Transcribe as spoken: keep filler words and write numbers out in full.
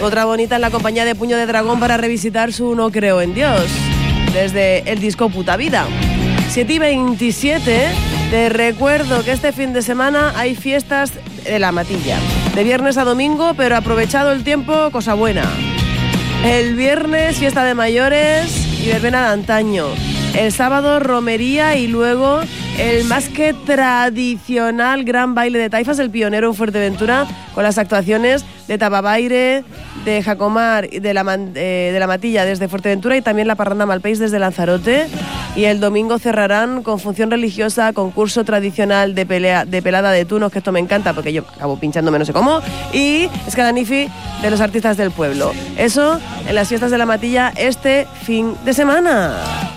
Otra bonita es la compañía de Puño de Dragón para revisitar su No Creo en Dios, desde el disco Puta Vida. siete y veintisiete, te recuerdo que este fin de semana hay fiestas de la Matilla. De viernes a domingo, pero aprovechado el tiempo, cosa buena. El viernes, fiesta de mayores y verbena de antaño. El sábado, romería y luego el más que tradicional gran baile de taifas, el pionero en Fuerteventura, con las actuaciones de Tababaire, de Jacomar y de la, eh, de la Matilla desde Fuerteventura y también la parranda Malpeix desde Lanzarote. Y el domingo cerrarán con función religiosa, concurso tradicional de, pelea, de pelada de tunos, que esto me encanta porque yo acabo pinchándome no sé cómo, y escalanifi de los artistas del pueblo. Eso en las fiestas de la Matilla este fin de semana.